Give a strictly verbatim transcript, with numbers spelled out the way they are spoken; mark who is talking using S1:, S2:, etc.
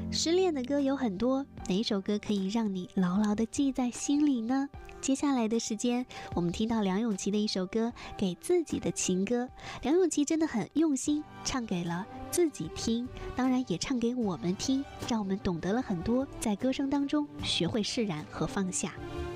S1: 失恋的歌有很多，哪一首歌可以让你牢牢地记在心里呢？接下来的时间，我们听到梁咏琪的一首歌《给自己的情歌》。梁咏琪真的很用心，唱给了自己听，当然也唱给我们听，让我们懂得了很多，在歌声当中学会释然和放下。